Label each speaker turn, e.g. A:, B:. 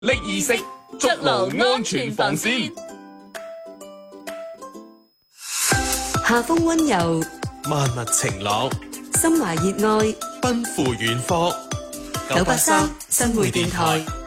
A: 瀝意式築牢安全防線。
B: 夏風溫柔，
C: 萬物晴朗，
B: 心懷熱愛，
C: 奔赴遠方。
B: 983新會電台。